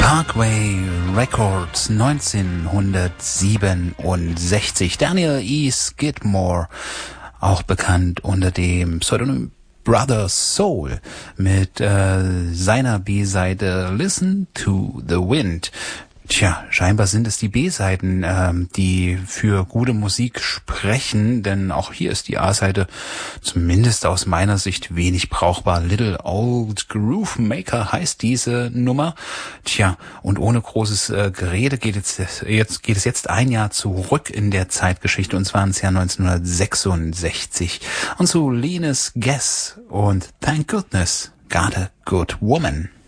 Parkway Records 1967. Daniel E. Skidmore, auch bekannt unter dem Pseudonym Brother Soul, mit seiner B-Seite Listen to the Wind. Tja, scheinbar sind es die B-Seiten, die für gute Musik sprechen, denn auch hier ist die A-Seite zumindest aus meiner Sicht wenig brauchbar. Little Old Groove Maker heißt diese Nummer. Tja, und ohne großes Gerede geht es jetzt ein Jahr zurück in der Zeitgeschichte, und zwar ins Jahr 1966 und zu Linus Guess und Thank Goodness Got a Good Woman.